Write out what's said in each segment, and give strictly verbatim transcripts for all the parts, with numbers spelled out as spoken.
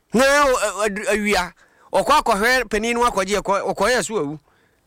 na awia okwa akɔhwɛ panin no akɔgye okɔyɛ so awu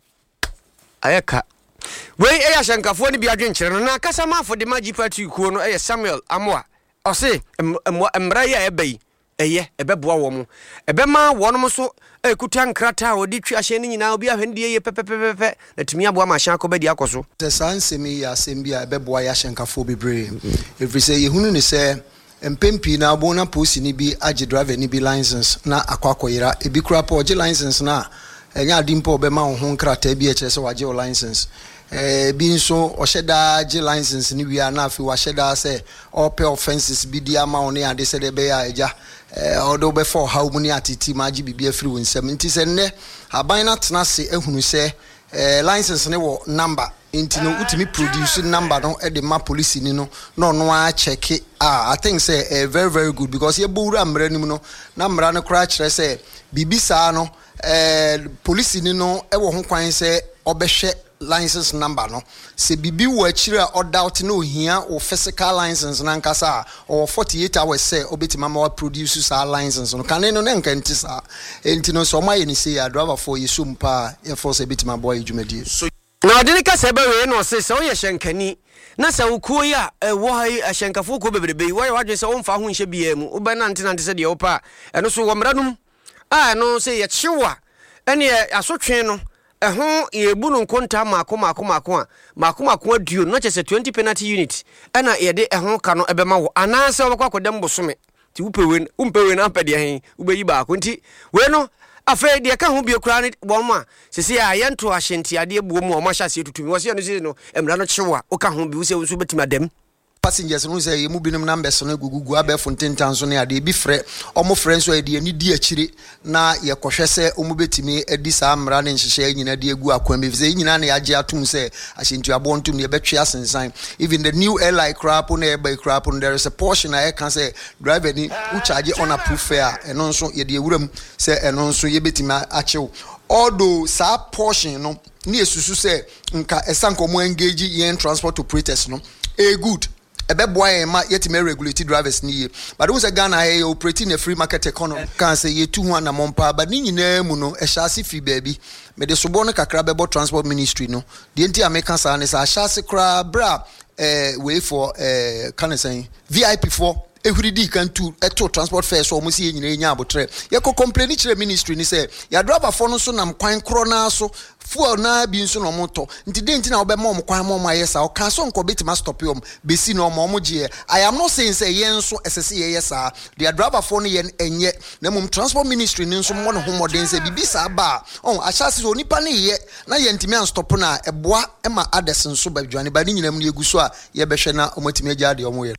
ayeka wei eya hyenkafo ne bi adwenkyere no na kasa mafo de magi party kuo no ɛyɛ Samuel Amoa ɔse mmra ya ɛbɛyi ɛyɛ ɛbɛboa wɔ mo ɛbɛma wɔnom so ekuta nkrata odi twa hye ne nyina obi ahwendie ye pepepepepɛ na tumi aboa ma hyan akɔbadi akɔso sɛ sansemi ya asɛm a ɛbɛboa ya hyenkafo bebree every say yehunu ne sɛ mpempi na abona posi ni bi age driver ni bi license na akwakoyira ebi kura pa oge license na enya adimpo obema wo ho nkrata bi ekyere se wage license eh bi nso ohyeda age license ni wi na afi wahyeda se all pay offenses bi di ama wo ne ade se de be ya eja eh odo be for how muni atiti maji bibi afiri wo nsam nti se ne aban na tena se ehunu se eh license ne wo number inti no utimi produce number no e de ma police ni no no no a check it. ah I think say uh, very very good because ye bowura mra nim no na mra no kra kire say bibisa no eh police ni no e wo ho kwan say obehwe license number no se bibi wo akire o doubt no hia o physical license na nkasa o forty-eight hours say obetima ma produce sa license no kan no na nkanti sa enti no so ma ye ni say ya driver for yesum pa e force betima boy dwumadi so na odini ka sebe we no se se wo ye hyenkani na se ukuo ya wo ha hyenkafo ko bebrebe wo ye wadwe se wo mfa ho nhye bia mu wo bana nte nante se de wo pa eno so wo mranum a no se ye kyewa ene asotwe no eho ye bu no nkonta maako maako maako a maako maako aduo no che se twenty penalty unit ena ye de eho ka no ebema wo ananse wo bakwa kodem bosome ti wo pewe wo pewe na pede hen wo beyi baako nti we no afa de ka ho bi okura ne bom a sese ya yento ahyenti ade buo mu o ma hyase tutumi wo se no se no emra no kyewa o ka ho bi wo se wo so betima dem passengers no say mu binum numbers no gugugu abefo ntentanso ne ade bi frɛ omo frɛ so ade ani di akire na ye kɔhwɛ sɛ omo betimi adi saa mra ne nhyehyɛ nyina de agu akwan bi sɛ nyina ne yagye atum sɛ ahyenti abontum ne betwe asensan even the new airline crap na eba crap there is a portion I can say driver ni who charge on approved fare eno nso ye de ewuram sɛ eno nso ye betimi akyew although sa portion no ne esusu sɛ nka esanko mo engage yen transport operators no e good ebe boy ma yetime regulate drivers ni ye but we say Ghana here operating a free market economy can say ye two one na mompa but ni nyina mu no e hyase fi baby me de sobo no kakra bebo transport ministry no de enti american sa ne sa hyase kra bra eh way for eh can say V I P for ehuri di kan to eto transport fare so mo si nyina nya abotre ye ko complain kire ministry ni say ya driver for no so nam kwan kro na so fuel na bi nso no moto nti de nti na obema om kwan mo ayesa o kan so nko betima stop yom besi no mo mo je I am not saying say yen so esese ye yesa the driver for no yen enye na mum transport ministry ni nso mo no homoden say bibi sa ba on ahyase so nipa ne ye na ye ntimi an stop na eboa e ma ades nso ba dwane ba ni nyinam ne eguso a ye behwe na omotimi agya de omo ye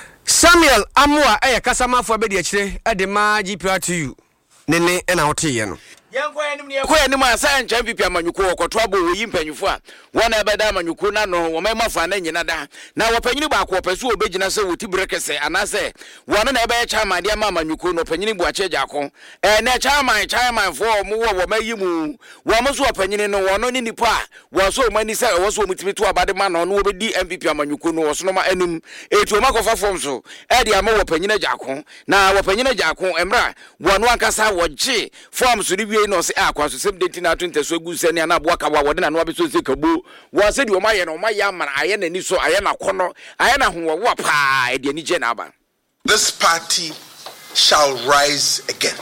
Samuel Amoa eye kasamafo abedi akire ade ma G P R to you nene na hotiye no Yanko enim ne ko enim asa ncha pipi amanyuko okoto abo oyi mpanyufo a wona ebeda amanyuko na no wo mema fa na nyina da na wopanyini ba ko opesu obegina se woti brekese anase wona na ebe cha amade ama amanyuko no opanyini bu ache jako eh na cha aman cha aman fo mo wo wo mayimu wo mo so opanyini no wono ni nipa wo so mani se wo so mutimi to abade ma no no obedi M P P amanyuko no wo so no ma enum etu ma ko fa fom so e de ama wo opanyini jako na wo opanyini jako emra wono ankasa wo gye form so ri no se akwa so sem denti na twenty so egu se ne na boa ka wa wode na no abeso se kabo wo se di o maye no maye amana aye na ni so aye na kono aye na ho wo pa e de ni je na aba. This party shall rise again.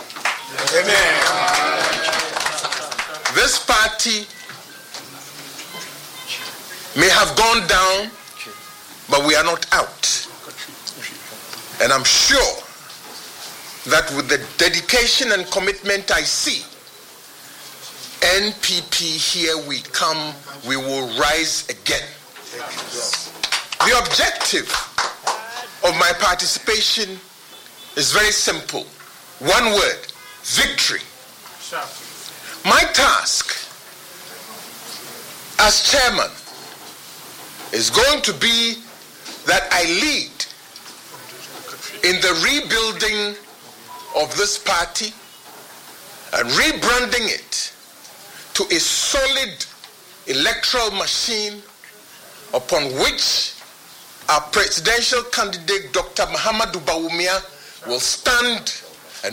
Amen. This party may have gone down, but we are not out. And I'm sure that with the dedication and commitment I see, N P P here we come, we will rise again. The objective of my participation is very simple. One word, victory. My task as chairman is going to be that I lead in the rebuilding of this party and rebranding it to a solid electoral machine upon which our presidential candidate Doctor Mahamudu Bawumia will stand